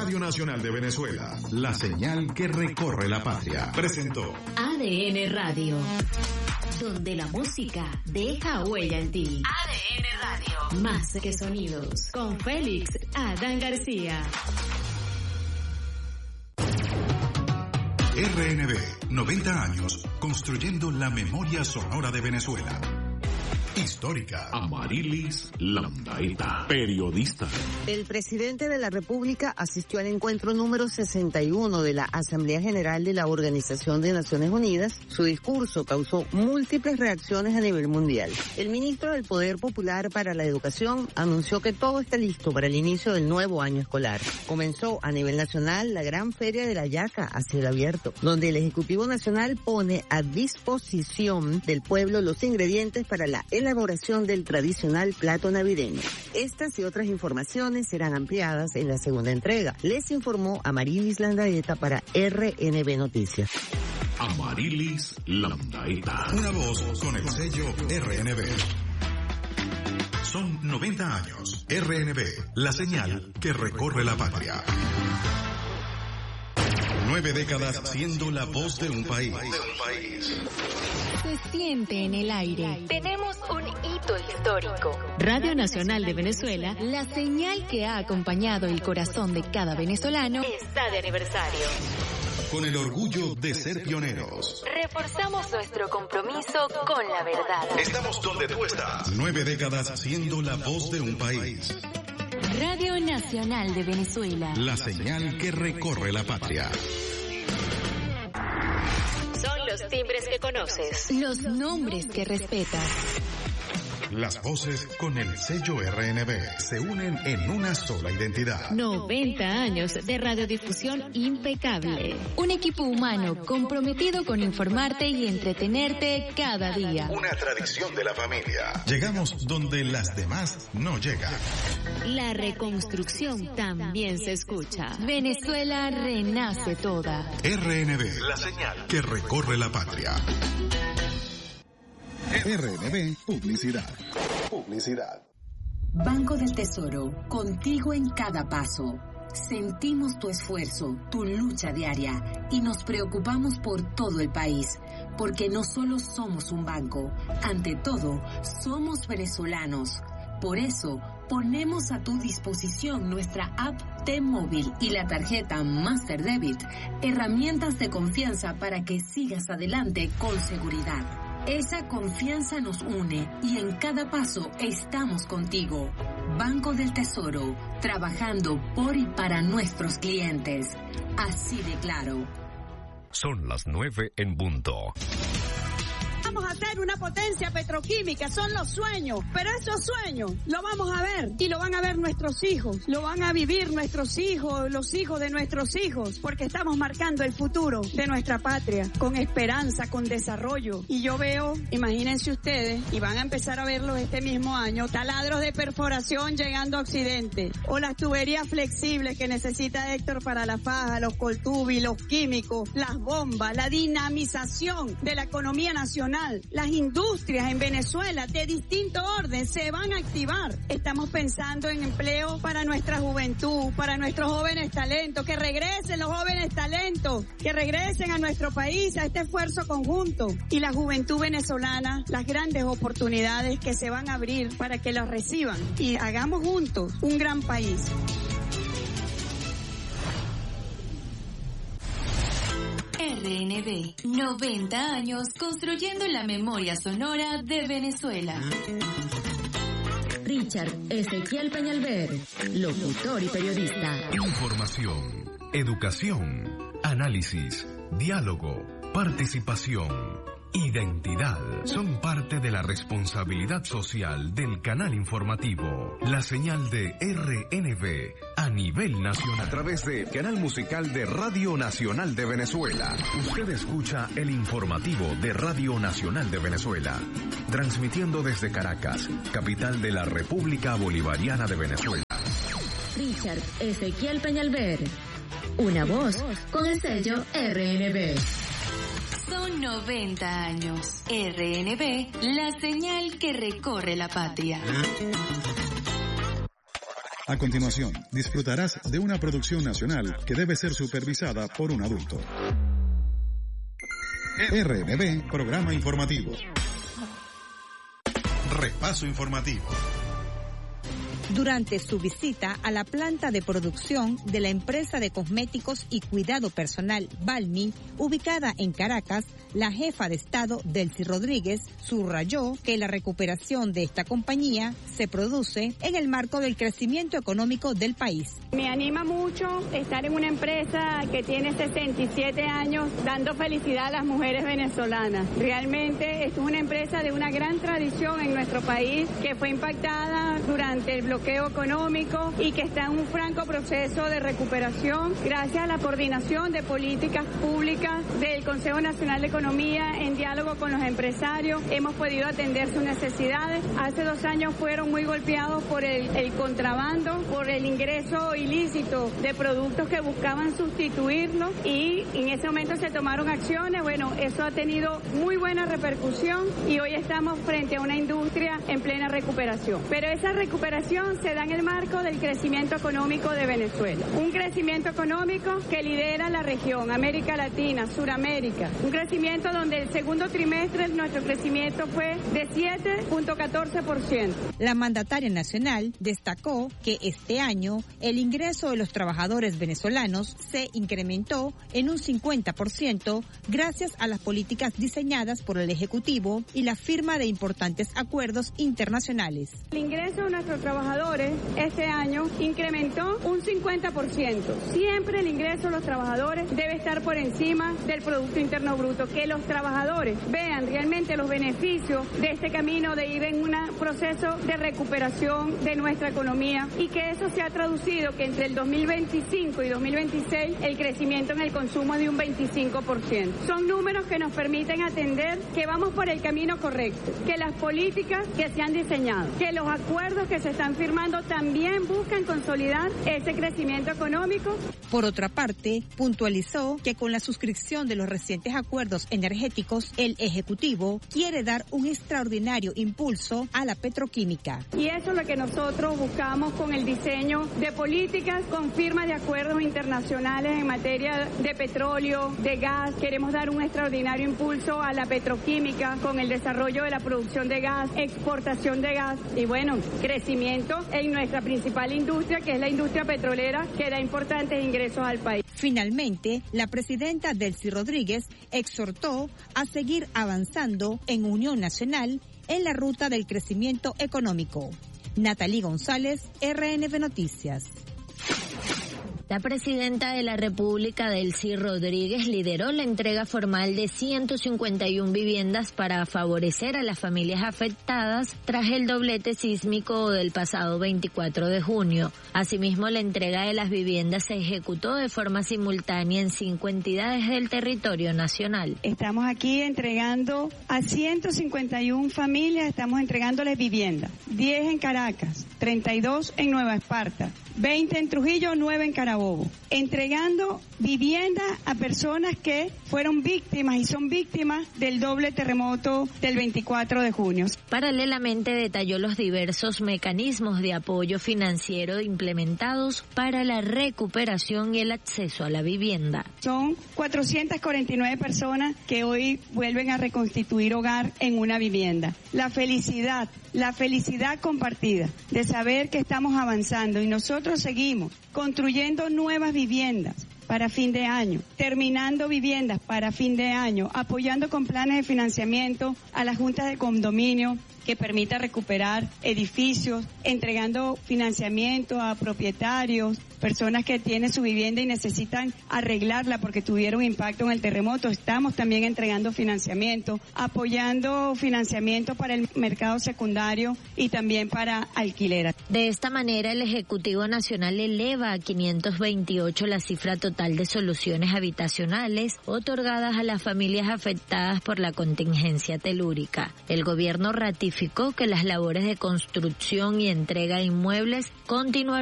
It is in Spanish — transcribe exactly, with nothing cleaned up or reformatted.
Radio Nacional de Venezuela, la señal que recorre la patria. Presentó A D N Radio, donde la música deja huella en ti. A D N Radio, más que sonidos, con Félix Adán García. R N B, noventa años construyendo la memoria sonora de Venezuela. Histórica. Amarilis Landaeta, periodista. El presidente de la República asistió al encuentro número sesenta y uno de la Asamblea General de la Organización de Naciones Unidas. Su discurso causó múltiples reacciones a nivel mundial. El ministro del Poder Popular para la Educación anunció que todo está listo para el inicio del nuevo año escolar. Comenzó a nivel nacional la gran Feria de la Yaca a cielo abierto, donde el Ejecutivo Nacional pone a disposición del pueblo los ingredientes para la elaboración del tradicional plato navideño. Estas y otras informaciones serán ampliadas en la segunda entrega. Les informó Amarilis Landaeta para R N B Noticias. Amarilis Landaeta. Una voz con el sello R N B. Son noventa años. R N B, la señal que recorre la patria. Nueve décadas siendo la voz de un país. Se siente en el aire. Tenemos un hito histórico. Radio Nacional de Venezuela, la señal que ha acompañado el corazón de cada venezolano, está de aniversario. Con el orgullo de ser pioneros. Reforzamos nuestro compromiso con la verdad. Estamos donde tú estás. Nueve décadas siendo la voz de un país. Radio Nacional de Venezuela, la señal que recorre la patria. Son los timbres que conoces, los nombres que respetas. Las voces con el sello R N B se unen en una sola identidad. noventa años de radiodifusión impecable. Un equipo humano comprometido con informarte y entretenerte cada día. Una tradición de la familia. Llegamos donde las demás no llegan. La reconstrucción también se escucha. Venezuela renace toda. R N B, la señal que recorre la patria. R N B Publicidad. Publicidad. Banco del Tesoro, contigo en cada paso. Sentimos tu esfuerzo, tu lucha diaria y nos preocupamos por todo el país, porque no solo somos un banco, ante todo, somos venezolanos. Por eso, ponemos a tu disposición nuestra app T-Móvil y la tarjeta Master Debit, herramientas de confianza para que sigas adelante con seguridad. Esa confianza nos une y en cada paso estamos contigo. Banco del Tesoro, trabajando por y para nuestros clientes. Así de claro. Son las nueve en punto. Vamos a ser una potencia petroquímica, son los sueños, pero esos sueños lo vamos a ver y lo van a ver nuestros hijos, lo van a vivir nuestros hijos, los hijos de nuestros hijos, porque estamos marcando el futuro de nuestra patria, con esperanza, con desarrollo. Y yo veo, imagínense ustedes, y van a empezar a verlos este mismo año, taladros de perforación llegando a Occidente, o las tuberías flexibles que necesita Héctor para la faja, los coltubis, los químicos, las bombas, la dinamización de la economía nacional. Las industrias en Venezuela de distinto orden se van a activar. Estamos pensando en empleo para nuestra juventud, para nuestros jóvenes talentos, que regresen los jóvenes talentos, que regresen a nuestro país, a este esfuerzo conjunto. Y la juventud venezolana, las grandes oportunidades que se van a abrir para que los reciban y hagamos juntos un gran país. R N B, noventa años construyendo la memoria sonora de Venezuela. Richard Ezequiel Peñalver, locutor y periodista. Información, educación, análisis, diálogo, participación, identidad. Son parte de la responsabilidad social del canal informativo. La señal de R N B a nivel nacional. A través de Canal Musical de Radio Nacional de Venezuela. Usted escucha el informativo de Radio Nacional de Venezuela. Transmitiendo desde Caracas, capital de la República Bolivariana de Venezuela. Richard Ezequiel Peñalver. Una voz con el sello R N B. Son noventa años. R N B, la señal que recorre la patria. A continuación, disfrutarás de una producción nacional que debe ser supervisada por un adulto. R N B, Programa Informativo. Repaso informativo. Durante su visita a la planta de producción de la empresa de cosméticos y cuidado personal Balmy, ubicada en Caracas, la jefa de Estado, Delcy Rodríguez, subrayó que la recuperación de esta compañía se produce en el marco del crecimiento económico del país. Me anima mucho estar en una empresa que tiene sesenta y siete años dando felicidad a las mujeres venezolanas. Realmente esto es una empresa de una gran tradición en nuestro país que fue impactada durante el bloqueo económico y que está en un franco proceso de recuperación gracias a la coordinación de políticas públicas del Consejo Nacional de Economía en diálogo con los empresarios. Hemos podido atender sus necesidades. Hace dos años fueron muy golpeados por el, el contrabando, por el ingreso ilícito de productos que buscaban sustituirlo y en ese momento se tomaron acciones. Bueno, eso ha tenido muy buena repercusión y hoy estamos frente a una industria en plena recuperación. Pero esa recuperación se da en el marco del crecimiento económico de Venezuela. Un crecimiento económico que lidera la región, América Latina, Suramérica. Un crecimiento donde el segundo trimestre nuestro crecimiento fue de siete punto catorce por ciento. La mandataria nacional destacó que este año el ingreso de los trabajadores venezolanos se incrementó en un cincuenta por ciento gracias a las políticas diseñadas por el Ejecutivo y la firma de importantes acuerdos internacionales. El ingreso de nuestros trabajadores este año incrementó un cincuenta por ciento. Siempre el ingreso de los trabajadores debe estar por encima del Producto Interno Bruto. Que los trabajadores vean realmente los beneficios de este camino de ir en un proceso de recuperación de nuestra economía y que eso se ha traducido que entre el dos mil veinticinco y dos mil veintiséis el crecimiento en el consumo es de un veinticinco por ciento. Son números que nos permiten atender que vamos por el camino correcto, que las políticas que se han diseñado, que los acuerdos que se están firmando también buscan consolidar ese crecimiento económico. Por otra parte, puntualizó que con la suscripción de los recientes acuerdos energéticos, el Ejecutivo quiere dar un extraordinario impulso a la petroquímica. Y eso es lo que nosotros buscamos con el diseño de políticas, con firma de acuerdos internacionales en materia de petróleo, de gas. Queremos dar un extraordinario impulso a la petroquímica con el desarrollo de la producción de gas, exportación de gas y bueno, crecimiento en nuestra principal industria, que es la industria petrolera, que da importantes ingresos al país. Finalmente, la presidenta Delcy Rodríguez exhortó a seguir avanzando en unión nacional en la ruta del crecimiento económico. Natalie González, R N B Noticias. La presidenta de la República, Delcy Rodríguez, lideró la entrega formal de ciento cincuenta y una viviendas para favorecer a las familias afectadas tras el doblete sísmico del pasado veinticuatro de junio. Asimismo, la entrega de las viviendas se ejecutó de forma simultánea en cinco entidades del territorio nacional. Estamos aquí entregando a ciento cincuenta y una familias, estamos entregándoles vivienda. diez en Caracas, treinta y dos en Nueva Esparta, veinte en Trujillo, nueve en Carabobo. Entregando vivienda a personas que fueron víctimas y son víctimas del doble terremoto del veinticuatro de junio. Paralelamente detalló los diversos mecanismos de apoyo financiero implementados para la recuperación y el acceso a la vivienda. Son cuatrocientas cuarenta y nueve personas que hoy vuelven a reconstituir hogar en una vivienda. La felicidad, la felicidad compartida de saber que estamos avanzando y nosotros seguimos construyendo nuevas viviendas para fin de año, terminando viviendas para fin de año, apoyando con planes de financiamiento a las juntas de condominio que permita recuperar edificios, entregando financiamiento a propietarios, personas que tienen su vivienda y necesitan arreglarla porque tuvieron impacto en el terremoto. Estamos también entregando financiamiento, apoyando financiamiento para el mercado secundario y también para alquileres. De esta manera, el Ejecutivo Nacional eleva a quinientos veintiocho la cifra total de soluciones habitacionales otorgadas a las familias afectadas por la contingencia telúrica. El gobierno ratificó que las labores de construcción y entrega de inmuebles continuarán